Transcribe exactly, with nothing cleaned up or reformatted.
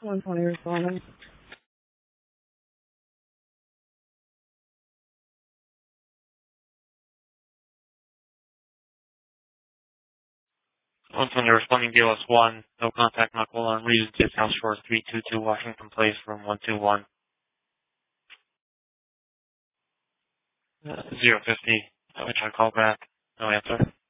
one twenty responding. one twenty responding D L S one, no contact, not call on, reason to South Shore three two two Washington Place, room one two one. Uh, zero fifty, which I call back, no answer.